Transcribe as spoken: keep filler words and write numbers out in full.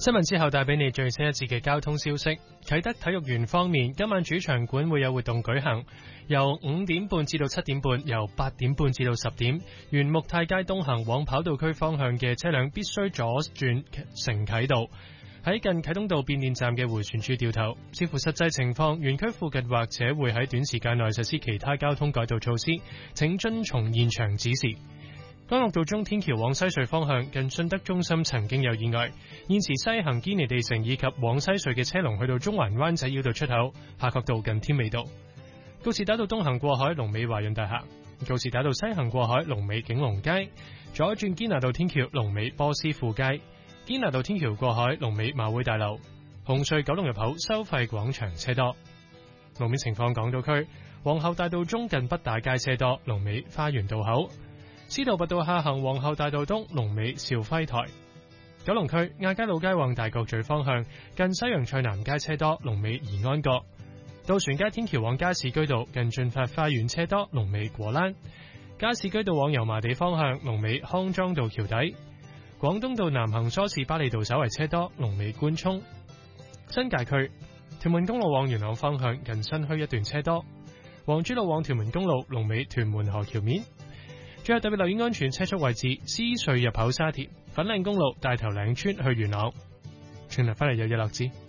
新聞之後帶俾你最新一節嘅交通消息。啟德體育園方面，今晚主場館會有活動舉行，由五點半至到七點半，由八點半至到十點，沿木泰街東行往跑道區方向嘅車輛必須左轉成啟道，喺近啟東道變電站嘅迴旋處掉頭。視乎實際情況，園區附近或者會喺短時間內實施其他交通改道措施，請遵從現場指示。干諾道中天橋往西隧方向，近信德中心曾經有意外，現時西行堅尼地城以及往西隧嘅車龍去到中環灣仔繞道出口，夏慤道近添美道。告士打道東行過海，龍尾華潤大廈；告士打道西行過海，龍尾景隆街。左轉堅拿道天橋，龍尾波斯富街。堅拿道天橋過海，龍尾馬會大樓。紅隧九龍入口收費廣場車多。路面情況，港島區皇后大道中近畢打街車多，龍尾花園道口。司徒拔道下行皇后大道東，龍尾兆輝台。九龍區亞皆老街往大角咀方向，近西洋菜南街車多，龍尾怡安閣。渡船街天橋往加士居道，近駿發花園車多，龍尾果欄。加士居道往油麻地方向，龍尾康莊道橋底。廣東道南行梳士巴利道稍為車多，龍尾官涌。新界區屯門公路往元朗方向，近新墟一段車多。皇珠路往屯門公路，龍尾屯門河橋面。最後特別留意安全車速位置，獅隧入口沙田、粉嶺公路大頭嶺村去元朗。轉頭翻嚟有日落之。